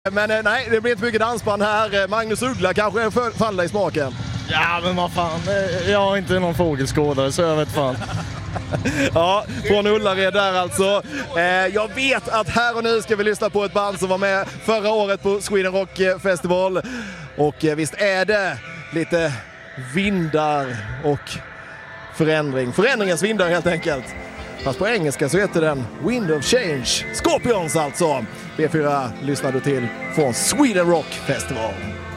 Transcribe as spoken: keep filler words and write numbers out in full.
Men nej, det blir inte mycket dansband här. Magnus Uggla kanske faller dig i smaken. Ja, men vad fan. Jag har inte någon fågelskådare, så jag vet fan. Ja, från Ullared där alltså. Eh, jag vet att här och nu ska vi lyssna på ett band som var med förra året på Sweden Rock Festival. Och eh, visst är det lite vindar och förändring. Förändringens vindar helt enkelt. Fast på engelska så heter den Wind of Change. Scorpions alltså. B fyra lyssnar du till från Sweden Rock Festival.